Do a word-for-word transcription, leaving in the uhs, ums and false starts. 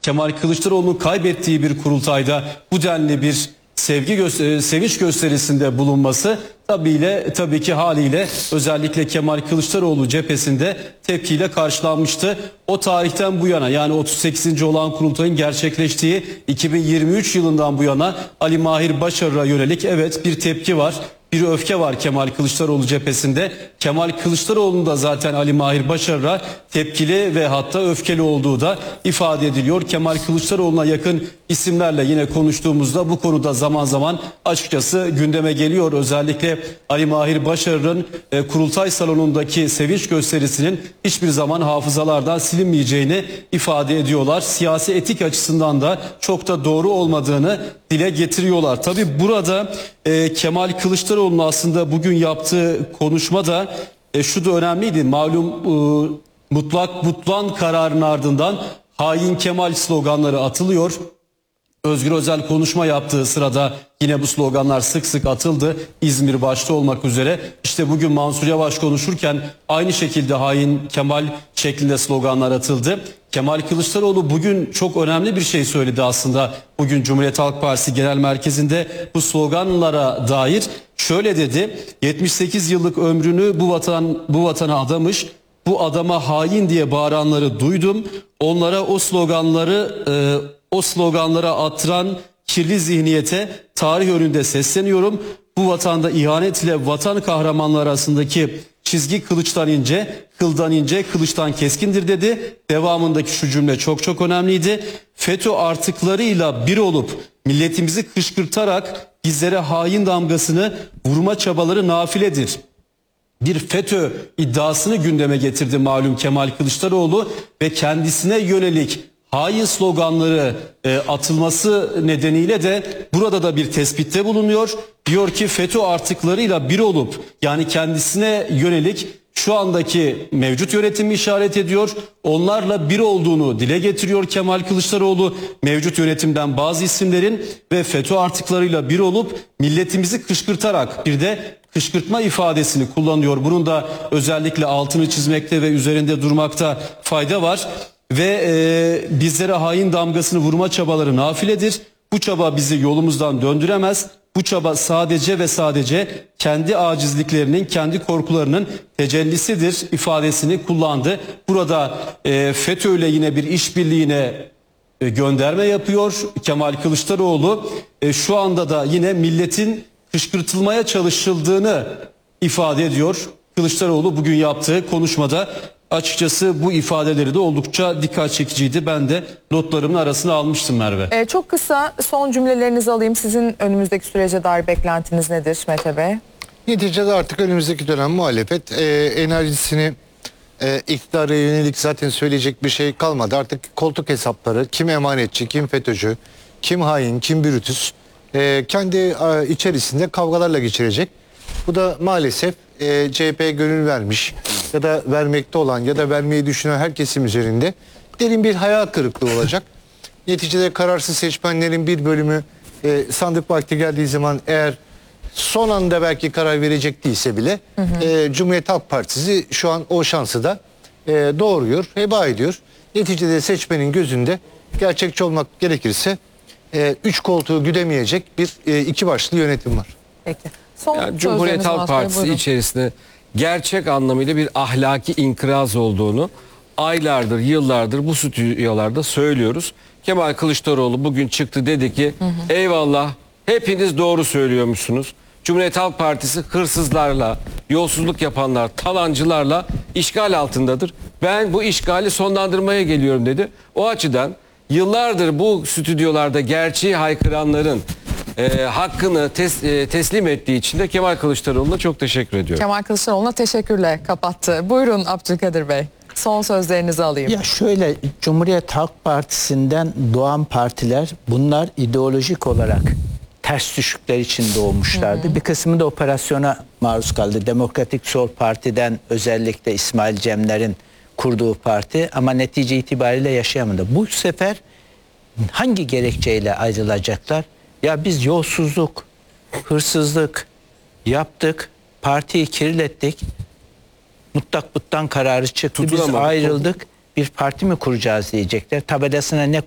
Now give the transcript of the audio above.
Kemal Kılıçdaroğlu'nun kaybettiği bir kurultayda bu denli bir sevgi gö sevinç gösterisinde bulunması tabiyle tabii ki haliyle özellikle Kemal Kılıçdaroğlu cephesinde tepkiyle karşılanmıştı. O tarihten bu yana, yani otuz sekizinci olan kurultayın gerçekleştiği iki bin yirmi üç yılından bu yana Ali Mahir Başarır'a yönelik evet bir tepki var. Bir öfke var Kemal Kılıçdaroğlu cephesinde. Kemal Kılıçdaroğlu'nun da zaten Ali Mahir Başarır'a tepkili ve hatta öfkeli olduğu da ifade ediliyor. Kemal Kılıçdaroğlu'na yakın isimlerle yine konuştuğumuzda bu konuda zaman zaman açıkçası gündeme geliyor. Özellikle Ali Mahir Başarır'ın e, kurultay salonundaki sevinç gösterisinin hiçbir zaman hafızalardan silinmeyeceğini ifade ediyorlar. Siyasi etik açısından da çok da doğru olmadığını dile getiriyorlar. Tabii burada e, Kemal Kılıçdaroğlu'nun aslında bugün yaptığı konuşmada e, şu da önemliydi. Malum e, mutlak butlan kararının ardından hain Kemal sloganları atılıyor. Özgür Özel konuşma yaptığı sırada yine bu sloganlar sık sık atıldı. İzmir başta olmak üzere. İşte bugün Mansur Yavaş konuşurken aynı şekilde hain Kemal şeklinde sloganlar atıldı. Kemal Kılıçdaroğlu bugün çok önemli bir şey söyledi aslında. Bugün Cumhuriyet Halk Partisi Genel Merkezi'nde bu sloganlara dair şöyle dedi. yetmiş sekiz yıllık ömrünü bu vatan bu vatana adamış. Bu adama hain diye bağıranları duydum. Onlara o sloganları e, o sloganlara attıran kirli zihniyete tarih önünde sesleniyorum. Bu vatanda ihanet ile vatan kahramanları arasındaki çizgi kılıçtan ince, kıldan ince, kılıçtan keskindir dedi. Devamındaki şu cümle çok çok önemliydi. FETÖ artıklarıyla bir olup milletimizi kışkırtarak bizlere hain damgasını vurma çabaları nafiledir. Bir FETÖ iddiasını gündeme getirdi malum Kemal Kılıçdaroğlu ve kendisine yönelik hain sloganları e, atılması nedeniyle de burada da bir tespitte bulunuyor. Diyor ki FETÖ artıklarıyla bir olup, yani kendisine yönelik şu andaki mevcut yönetimi işaret ediyor. Onlarla bir olduğunu dile getiriyor Kemal Kılıçdaroğlu. Mevcut yönetimden bazı isimlerin ve FETÖ artıklarıyla bir olup milletimizi kışkırtarak, bir de kışkırtma ifadesini kullanıyor. Bunun da özellikle altını çizmekte ve üzerinde durmakta fayda var. Ve e, bizlere hain damgasını vurma çabaları nafiledir. Bu çaba bizi yolumuzdan döndüremez. Bu çaba sadece ve sadece kendi acizliklerinin, kendi korkularının tecellisidir ifadesini kullandı. Burada e, FETÖ ile yine bir işbirliğine e, gönderme yapıyor Kemal Kılıçdaroğlu. E, şu anda da yine milletin kışkırtılmaya çalışıldığını ifade ediyor. Kılıçdaroğlu bugün yaptığı konuşmada açıkçası bu ifadeleri de oldukça dikkat çekiciydi. Ben de notlarımın arasına almıştım Merve. Ee, çok kısa son cümlelerinizi alayım. Sizin önümüzdeki sürece dair beklentiniz nedir Mete Bey? Neticede artık önümüzdeki dönem muhalefet e, enerjisini e, iktidara yönelik zaten söyleyecek bir şey kalmadı. Artık koltuk hesapları, kim emanetçi, kim FETÖ'cü, kim hain, kim bürütüs e, kendi e, içerisinde kavgalarla geçirecek. Bu da maalesef e, C H P'ye gönül vermiş ya da vermekte olan ya da vermeyi düşünen her kesim üzerinde derin bir hayal kırıklığı olacak. Neticede kararsız seçmenlerin bir bölümü e, sandık vakti geldiği zaman eğer son anda belki karar verecek değilse bile hı hı. E, Cumhuriyet Halk Partisi şu an o şansı da e, doğuruyor, heba ediyor. Neticede seçmenin gözünde gerçekçi olmak gerekirse e, üç koltuğu güdemeyecek bir e, iki başlı yönetim var. Peki. Son Yani Cumhuriyet Halk Partisi buyurun. içerisinde gerçek anlamıyla bir ahlaki inkıraz olduğunu aylardır, yıllardır bu stüdyolarda söylüyoruz. Kemal Kılıçdaroğlu bugün çıktı, dedi ki hı hı. eyvallah, hepiniz doğru söylüyormuşsunuz. Cumhuriyet Halk Partisi hırsızlarla, yolsuzluk yapanlar, talancılarla işgal altındadır. Ben bu işgali sonlandırmaya geliyorum dedi. O açıdan yıllardır bu stüdyolarda gerçeği haykıranların E, hakkını tes, e, teslim ettiği için de Kemal Kılıçdaroğlu'na çok teşekkür ediyorum. Kemal Kılıçdaroğlu'na teşekkürle kapattı. Buyurun Abdülkadir Bey. Son sözlerinizi alayım. Ya şöyle, Cumhuriyet Halk Partisi'nden doğan partiler, bunlar ideolojik olarak ters düşükler için doğmuşlardı. Hı hı. Bir kısmı da operasyona maruz kaldı. Demokratik Sol Parti'den özellikle İsmail Cemler'in kurduğu parti, ama netice itibariyle yaşayamadı. Bu sefer hangi gerekçeyle ayrılacaklar? Ya biz yolsuzluk, hırsızlık yaptık, partiyi kirlettik, mutlak buttan kararı çıktı, biz ayrıldık, bir parti mi kuracağız diyecekler. Tabedasına ne